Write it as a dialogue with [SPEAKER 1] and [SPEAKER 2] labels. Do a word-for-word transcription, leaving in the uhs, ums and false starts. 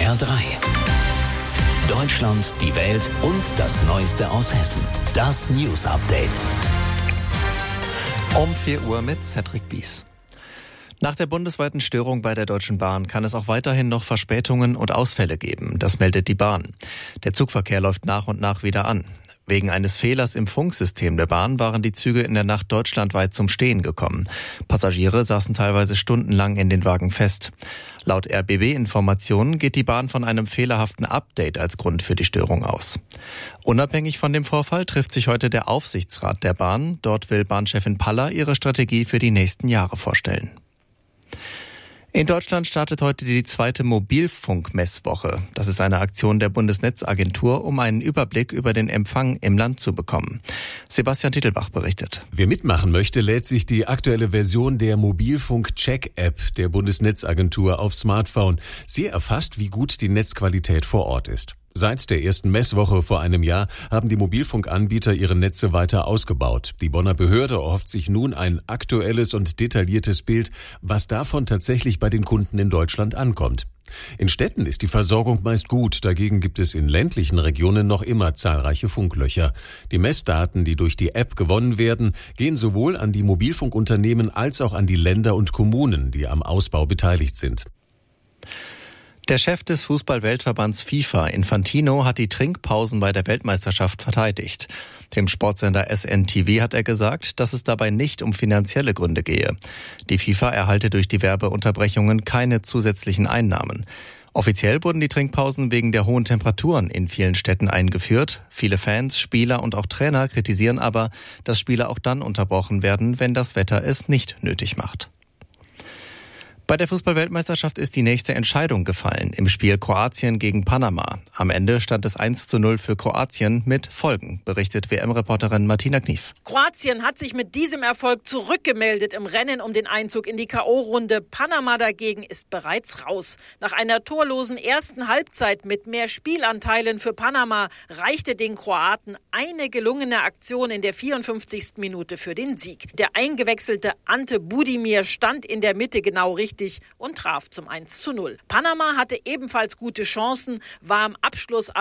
[SPEAKER 1] R drei. Deutschland, die Welt und das Neueste aus Hessen. Das News Update.
[SPEAKER 2] Um vier Uhr mit Cedric Bies. Nach der bundesweiten Störung bei der Deutschen Bahn kann es auch weiterhin noch Verspätungen und Ausfälle geben. Das meldet die Bahn. Der Zugverkehr läuft nach und nach wieder an. Wegen eines Fehlers im Funksystem der Bahn waren die Züge in der Nacht deutschlandweit zum Stehen gekommen. Passagiere saßen teilweise stundenlang in den Wagen fest. Laut R B B-Informationen geht die Bahn von einem fehlerhaften Update als Grund für die Störung aus. Unabhängig von dem Vorfall trifft sich heute der Aufsichtsrat der Bahn. Dort will Bahnchefin Paller ihre Strategie für die nächsten Jahre vorstellen. In Deutschland startet heute die zweite Mobilfunkmesswoche. Das ist eine Aktion der Bundesnetzagentur, um einen Überblick über den Empfang im Land zu bekommen. Sebastian Tittelbach berichtet.
[SPEAKER 3] Wer mitmachen möchte, lädt sich die aktuelle Version der Mobilfunk-Check-App der Bundesnetzagentur aufs Smartphone. Sie erfasst, wie gut die Netzqualität vor Ort ist. Seit der ersten Messwoche vor einem Jahr haben die Mobilfunkanbieter ihre Netze weiter ausgebaut. Die Bonner Behörde erhofft sich nun ein aktuelles und detailliertes Bild, was davon tatsächlich bei den Kunden in Deutschland ankommt. In Städten ist die Versorgung meist gut, dagegen gibt es in ländlichen Regionen noch immer zahlreiche Funklöcher. Die Messdaten, die durch die App gewonnen werden, gehen sowohl an die Mobilfunkunternehmen als auch an die Länder und Kommunen, die am Ausbau beteiligt sind.
[SPEAKER 2] Der Chef des Fußball-Weltverbands FIFA, Infantino, hat die Trinkpausen bei der Weltmeisterschaft verteidigt. Dem Sportsender S N T V hat er gesagt, dass es dabei nicht um finanzielle Gründe gehe. Die FIFA erhalte durch die Werbeunterbrechungen keine zusätzlichen Einnahmen. Offiziell wurden die Trinkpausen wegen der hohen Temperaturen in vielen Städten eingeführt. Viele Fans, Spieler und auch Trainer kritisieren aber, dass Spiele auch dann unterbrochen werden, wenn das Wetter es nicht nötig macht. Bei der Fußball-Weltmeisterschaft ist die nächste Entscheidung gefallen im Spiel Kroatien gegen Panama. Am Ende stand es eins zu null für Kroatien mit Folgen, berichtet W M-Reporterin Martina Knief.
[SPEAKER 4] Kroatien hat sich mit diesem Erfolg zurückgemeldet im Rennen um den Einzug in die K O-Runde. Panama dagegen ist bereits raus. Nach einer torlosen ersten Halbzeit mit mehr Spielanteilen für Panama reichte den Kroaten eine gelungene Aktion in der vierundfünfzigsten Minute für den Sieg. Der eingewechselte Ante Budimir stand in der Mitte genau richtig und traf zum eins zu null. Panama hatte ebenfalls gute Chancen, war am Abschluss aber